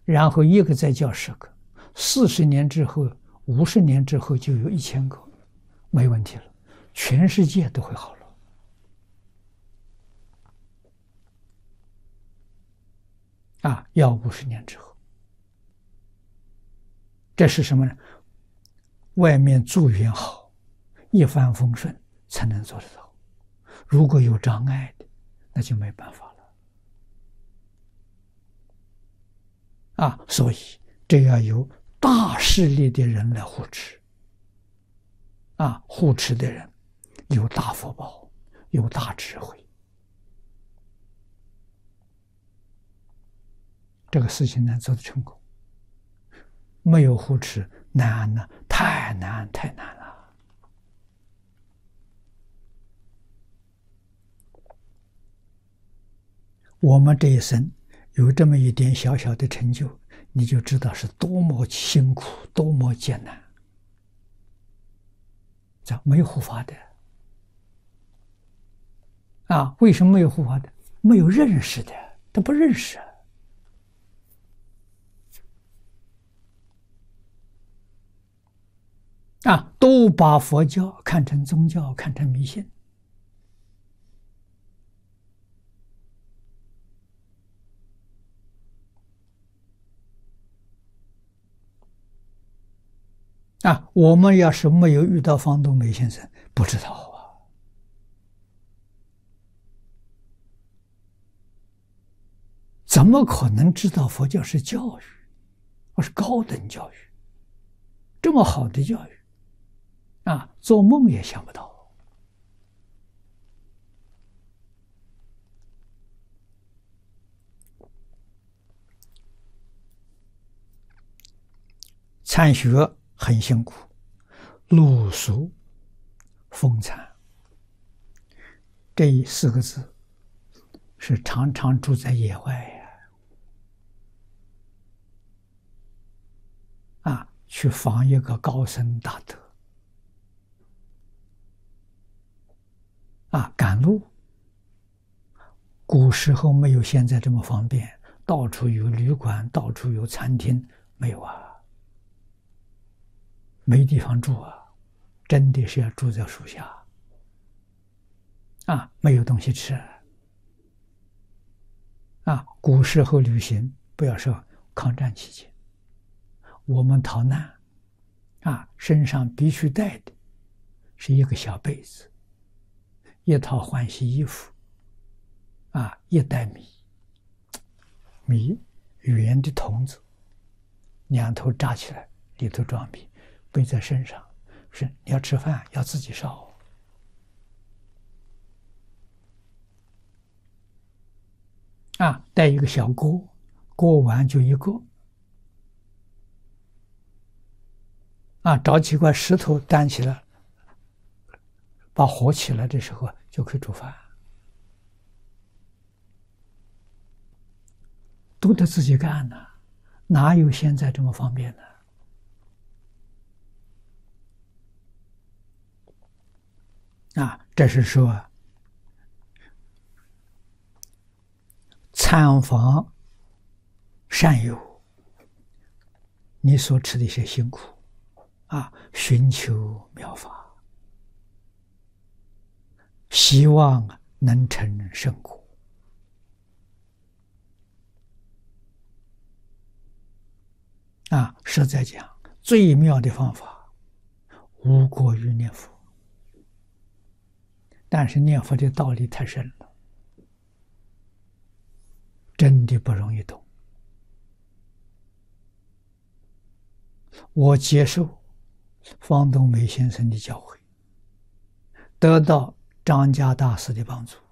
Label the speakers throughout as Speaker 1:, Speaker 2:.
Speaker 1: 然后一个再叫10个，40年之后、50年之后就有1000个，没问题了，全世界都会好了。要50年之后，这是什么呢？外面祝愿好，一帆风顺才能做得到。如果有障碍的，那就没办法了。所以这要由大势力的人来护持。护持的人有大福报，有大智慧。这个事情能做得成功，没有护持难了，太难太难了。我们这一生有这么一点小小的成就，你就知道是多么辛苦，多么艰难。没有护法的为什么没有护法的？没有认识的，他不认识都把佛教看成宗教，看成迷信。我们要是没有遇到方东梅先生，不知道怎么可能知道佛教是教育，是高等教育，这么好的教育做梦也想不到。参学很辛苦，露宿风餐，这4个字是常常住在野外去访一个高僧大德赶路。古时候没有现在这么方便，到处有旅馆，到处有餐厅，没有没地方住真的是要住在树下没有东西吃古时候旅行，不要说抗战期间，我们逃难身上必须带的是一个小被子，一套换洗衣服一袋米圆的筒子，2头扎起来，里头装米，背在身上，是你要吃饭要自己烧带一个小锅，锅碗就一个找几块石头担起来，把火起来的时候就可以煮饭，都得自己干哪有现在这么方便呢？这是说参访善友，你所吃的一些辛苦寻求妙法，希望能成圣果实在讲，最妙的方法无过于念佛，但是念佛的道理太深了，真的不容易懂。我接受方东梅先生的教诲，得到张家大师的帮助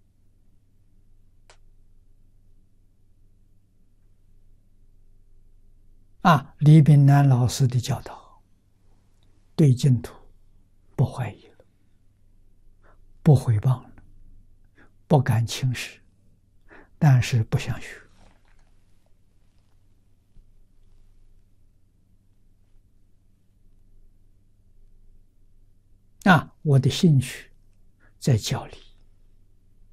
Speaker 1: 李炳南老师的教导，对净土不怀疑了，不毁谤了，不敢轻视，但是不想学我的兴趣在教里，